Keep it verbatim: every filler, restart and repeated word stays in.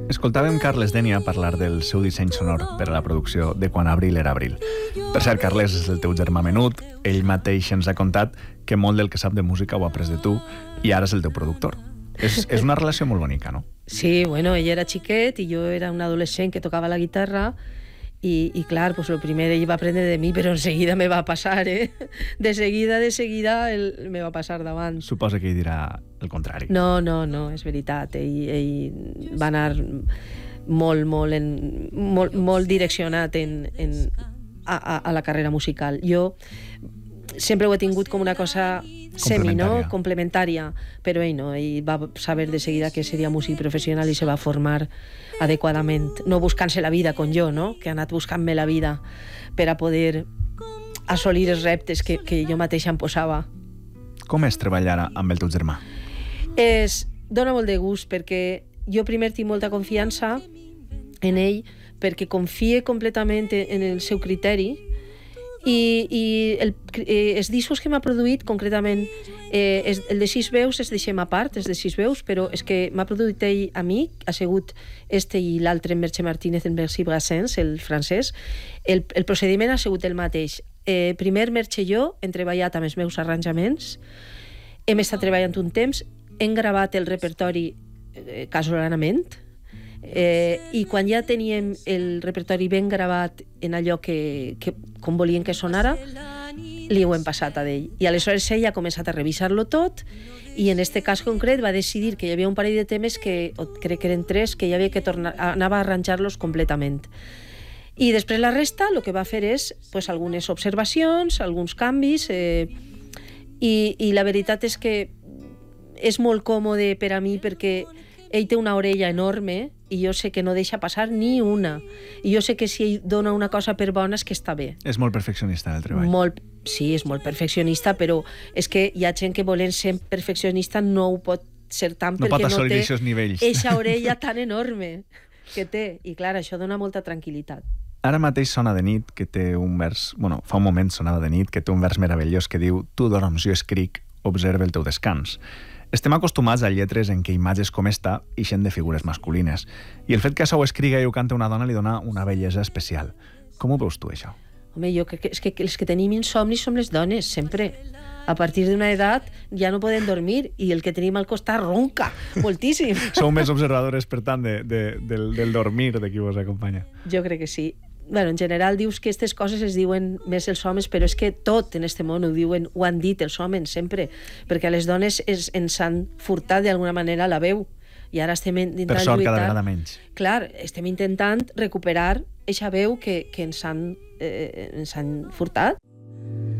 Escoltàvem Carles Dénia parlar del seu disseny sonor per a la producció de Quan Abril era Abril. Per cert, Carles és el teu germà menut, ell mateix ens ha contat que molt del que sap de música ho ha après de tu i ara és el teu productor. És, és una relació molt bonica, no? Sí, bueno, ell era xiquet i jo era un adolescent que tocava la guitarra i, i clar, pues lo primer ell va aprendre de mi, però enseguida me va passar, eh? De seguida, de seguida, ell me va passar davant. Suposa que ell dirà el contrari. No, no, no, és veritat. Ell, ell va anar molt, molt, en, molt, molt direccionat en, en, a, a la carrera musical. Jo sempre ho he tingut com una cosa semi, no? Complementària, però ell no, ell va saber de seguida que seria músic professional i se va formar adequadament, no buscant-se la vida com jo, no? Que ha anat buscant-me la vida per a poder assolir els reptes que, que jo mateixa em posava. Com és treballar amb el teu germà? És, dona molt de gust perquè jo primer tinc molta confiança en ell perquè confie completament en el seu criteri i, i el, eh, els discos que m'ha produït concretament eh, és, el de sis veus es deixem a part, és de sis veus, però és que m'ha produït ell a mi, ha sigut este i l'altre Merche Martínez en Bercy Brassens, el francès. El, el procediment ha sigut el mateix. Eh, primer Merche i jo hem treballat amb els meus arranjaments, hem estat treballant un temps, hem gravat el repertori eh, casolanament, eh, i quan ja teníem el repertori ben gravat en allò que, que com volien que sonara, li ho hem passat a ell. I aleshores ell ha començat a revisar-lo tot i en este cas concret va decidir que hi havia un parell de temes que, o crec que eren tres, que hi havia que tornar, anava a arranjar-los completament. I després la resta el que va fer és pues, algunes observacions, alguns canvis, eh, i, i la veritat és que és molt còmode per a mi perquè ell té una orella enorme i jo sé que no deixa passar ni una. I jo sé que si ell dona una cosa per bona és que està bé. És molt perfeccionista en el treball. Molt, sí, és molt perfeccionista, però és que hi ha gent que volent ser perfeccionista no ho pot ser tant no perquè pot no té nivells. eixa orella tan enorme que té. I clar, això dona molta tranquil·litat. Ara mateix sona de nit, que té un vers... Bueno, fa un moment sonava de nit, que té un vers meravellós que diu «Tu dorms, jo escric, observa el teu descans». Estem acostumats a lletres en què imatges com esta ixen de figures masculines. I el fet que això ho escriga i ho canta una dona li dona una bellesa especial. Com ho veus tu, això? Home, jo crec que, és que els que tenim insomnis som les dones, sempre. A partir d'una edat ja no podem dormir i el que tenim al costat ronca moltíssim. Sou més observadores, per tant, de, de, del, del dormir de qui vos acompanya. Jo crec que sí. Bueno, en general dius que aquestes coses es diuen més els homes, però és que tot en este món ho diuen, ho han dit els homes sempre, perquè a les dones es, ens han furtat d'alguna manera la veu i ara estem intentant per sort, lluitar. cada vegada menys. Clar, estem intentant recuperar eixa veu que, que ens, han, eh, ens han furtat.